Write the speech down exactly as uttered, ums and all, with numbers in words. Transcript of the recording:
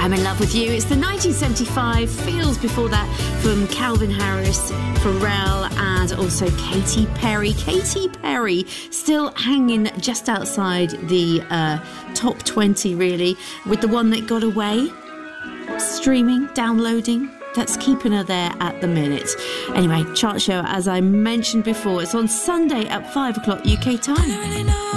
I'm in Love with You. It's the nineteen seventy-five Feels before that from Calvin Harris, Pharrell, and also Katy Perry. Katy Perry still hanging just outside the uh, top twenty, really, with The One That Got Away. Streaming, downloading. That's keeping her there at the minute. Anyway, Chart Show, as I mentioned before, it's on Sunday at five o'clock U K time.